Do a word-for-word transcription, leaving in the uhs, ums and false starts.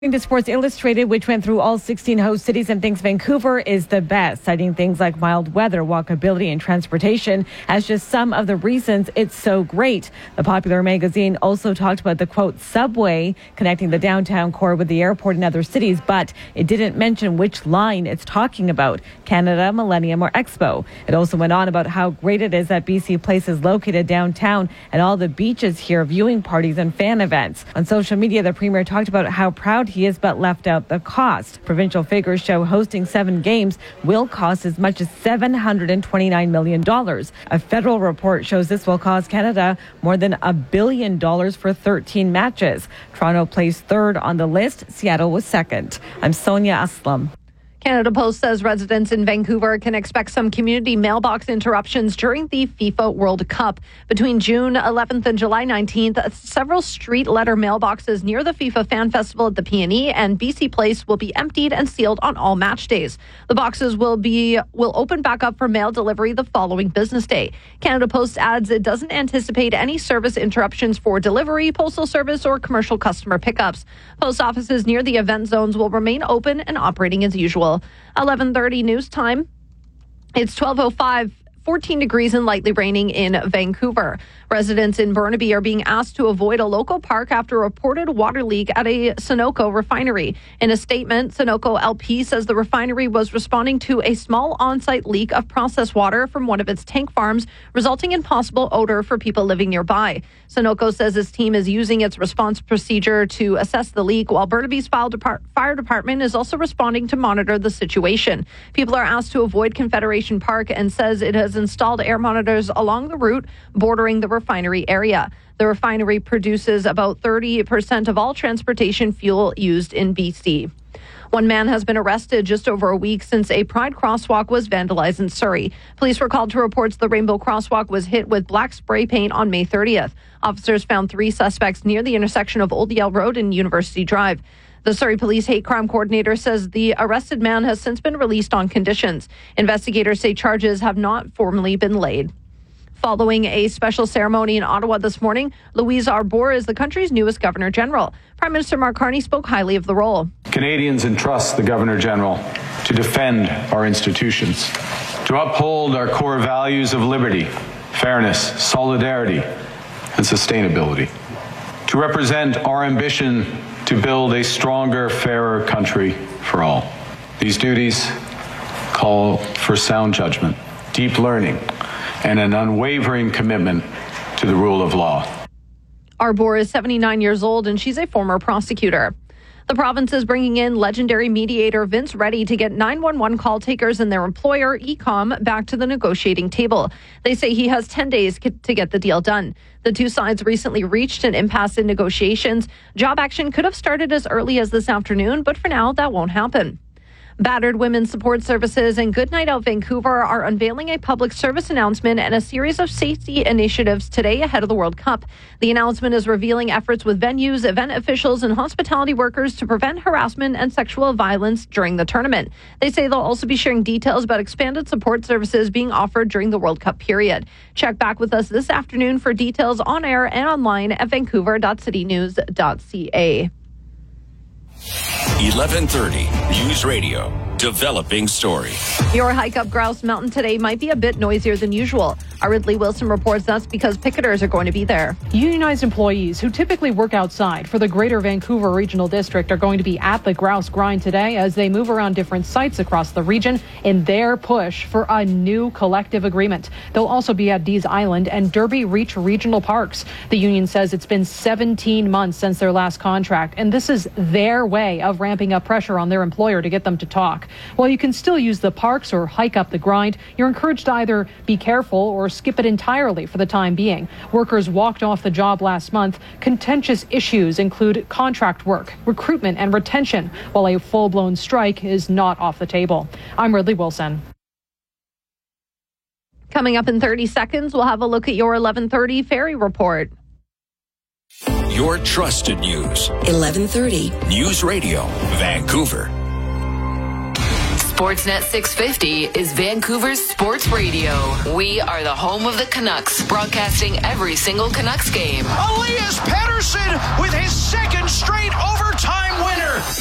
To Sports Illustrated, which went through all sixteen host cities and thinks Vancouver is the best, citing things like mild weather, walkability, and transportation as just some of the reasons it's so great. The popular magazine also talked about the, quote, subway connecting the downtown core with the airport and other cities, but it didn't mention which line it's talking about, Canada, Millennium, or Expo. It also went on about how great it is that B C Place is located downtown and all the beaches here, viewing parties and fan events. On social media, the Premier talked about how proud he is, but left out the cost. Provincial figures show hosting seven games will cost as much as seven hundred twenty-nine million dollars. A federal report shows this will cost Canada more than a billion dollars for thirteen matches. Toronto placed third on the list. Seattle was second. I'm Sonia Aslam. Canada Post says residents in Vancouver can expect some community mailbox interruptions during the FIFA World Cup. Between June eleventh and July nineteenth, several street letter mailboxes near the FIFA Fan Festival at the P and E and B C Place will be emptied and sealed on all match days. The boxes will be will open back up for mail delivery the following business day. Canada Post adds it doesn't anticipate any service interruptions for delivery, postal service, or commercial customer pickups. Post offices near the event zones will remain open and operating as usual. eleven thirty news time. It's twelve oh five. fourteen degrees and lightly raining in Vancouver. Residents in Burnaby are being asked to avoid a local park after a reported water leak at a Sunoco refinery. In a statement, Sunoco L P says the refinery was responding to a small on-site leak of processed water from one of its tank farms, resulting in possible odor for people living nearby. Sunoco says its team is using its response procedure to assess the leak, while Burnaby's fire department is also responding to monitor the situation. People are asked to avoid Confederation Park and says it has installed air monitors along the route bordering the refinery area. The refinery produces about thirty percent of all transportation fuel used in B C. One man has been arrested just over a week since a Pride crosswalk was vandalized in Surrey. Police were called to reports the Rainbow Crosswalk was hit with black spray paint on May thirtieth. Officers found three suspects near the intersection of Old Yale Road and University Drive. The Surrey Police Hate Crime Coordinator says the arrested man has since been released on conditions. Investigators say charges have not formally been laid. Following a special ceremony in Ottawa this morning, Louise Arbour is the country's newest Governor General. Prime Minister Mark Carney spoke highly of the role. Canadians entrust the Governor General to defend our institutions, to uphold our core values of liberty, fairness, solidarity, and sustainability, to represent our ambition to build a stronger, fairer country for all. These duties call for sound judgment, deep learning, and an unwavering commitment to the rule of law. Arbour is seventy-nine years old and she's a former prosecutor. The province is bringing in legendary mediator Vince Reddy to get nine one one call takers and their employer, Ecom, back to the negotiating table. They say he has ten days to get the deal done. The two sides recently reached an impasse in negotiations. Job action could have started as early as this afternoon, but for now, that won't happen. Battered Women's Support Services and Goodnight Out Vancouver are unveiling a public service announcement and a series of safety initiatives today ahead of the World Cup. The announcement is revealing efforts with venues, event officials, and hospitality workers to prevent harassment and sexual violence during the tournament. They say they'll also be sharing details about expanded support services being offered during the World Cup period. Check back with us this afternoon for details on air and online at vancouver dot city news dot c a. eleven thirty News Radio. Developing story. Your hike up Grouse Mountain today might be a bit noisier than usual. Our Ridley Wilson reports that's because picketers are going to be there. Unionized employees who typically work outside for the Greater Vancouver Regional District are going to be at the Grouse Grind today as they move around different sites across the region in their push for a new collective agreement. They'll also be at Dees Island and Derby Reach Regional Parks. The union says it's been seventeen months since their last contract, and this is their way of ramping up pressure on their employer to get them to talk. While you can still use the parks or hike up the grind, you're encouraged to either be careful or skip it entirely for the time being. Workers walked off the job last month. Contentious issues include contract work, recruitment, and retention, while a full-blown strike is not off the table. I'm Ridley Wilson. Coming up in thirty seconds, we'll have a look at your eleven thirty Ferry Report. Your trusted news. eleven thirty News Radio, Vancouver. Sportsnet six fifty is Vancouver's sports radio. We are the home of the Canucks, broadcasting every single Canucks game. Elias Pettersson with his second straight overtime winner.